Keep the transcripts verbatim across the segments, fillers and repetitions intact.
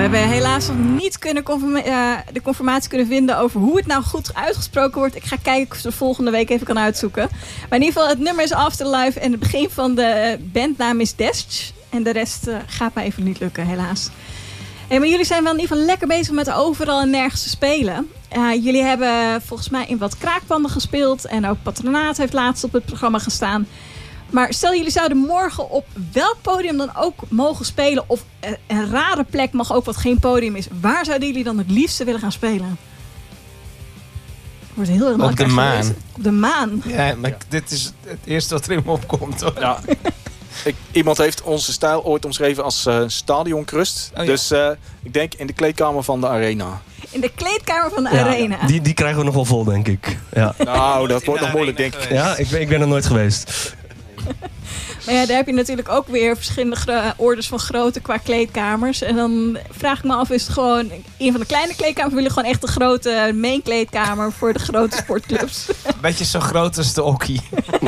hebben helaas nog niet kunnen confirma- uh, de confirmatie kunnen vinden over hoe het nou goed uitgesproken wordt. Ik ga kijken of ik het volgende week even kan uitzoeken. Maar in ieder geval, het nummer is Afterlife en het begin van de bandnaam is Desch. En de rest uh, gaat mij even niet lukken, helaas. Hey, maar jullie zijn wel in ieder geval lekker bezig met overal en nergens te spelen. Uh, jullie hebben volgens mij in wat kraakpanden gespeeld. En ook Patronaat heeft laatst op het programma gestaan. Maar stel jullie zouden morgen op welk podium dan ook mogen spelen. Of een, een rare plek mag ook wat geen podium is. Waar zouden jullie dan het liefste willen gaan spelen? Wordt heel erg op de maan. gelezen. Op de maan. Ja, maar ja. Dit is het eerste wat er in me opkomt, hoor. Ja. Ik, iemand heeft onze stijl ooit omschreven als uh, stadionkrust. Oh, ja. Dus uh, ik denk in de kleedkamer van de arena. In de kleedkamer van de ja, arena. Die, die krijgen we nog wel vol, denk ik. Ja. Nou, dat wordt nog moeilijk, denk ik. Ja, ik ben, ik ben er nooit geweest. Maar ja, daar heb je natuurlijk ook weer verschillende gro- orders van grootte qua kleedkamers. En dan vraag ik me af, is het gewoon een van de kleine kleedkamers? Of willen gewoon echt een grote main kleedkamer voor de grote sportclubs? Beetje zo groot als de hockey.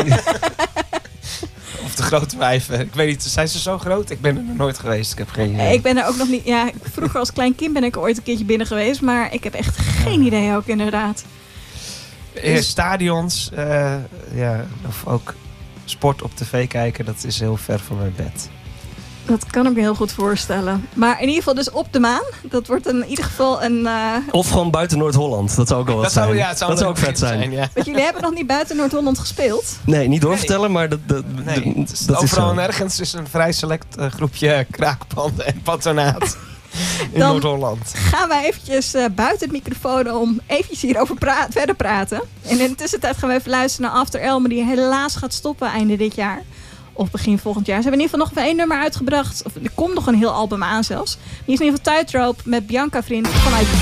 Of de grote wijven. Ik weet niet, zijn ze zo groot? Ik ben er nog nooit geweest. Ik heb geen idee. Ik ben er ook nog niet... Ja, vroeger als klein kind ben ik ooit een keertje binnen geweest. Maar ik heb echt geen idee ook, inderdaad. Dus... Stadions, uh, ja, of ook sport op tv kijken, dat is heel ver van mijn bed. Dat kan ik me heel goed voorstellen. Maar in ieder geval dus op de maan. Dat wordt in ieder geval een... Uh... Of gewoon buiten Noord-Holland. Dat zou ook wel wat dat zijn. Zou, ja, het zou dat zou ook vet zijn. zijn ja. Want jullie hebben nog niet buiten Noord-Holland gespeeld? Nee, niet doorvertellen, maar dat, dat, nee, dat, is dat overal is zo. en ergens is een vrij select uh, groepje kraakpanden en patronaat in Dan Noord-Holland. Gaan wij eventjes uh, buiten het microfoon om eventjes hierover pra- verder praten. En in de tussentijd gaan we even luisteren naar After Elmer, die helaas gaat stoppen einde dit jaar. Of begin volgend jaar. Ze hebben in ieder geval nog één nummer uitgebracht. Of er komt nog een heel album aan zelfs. Die is in ieder geval Tightrope met Bianca Vriend vanuit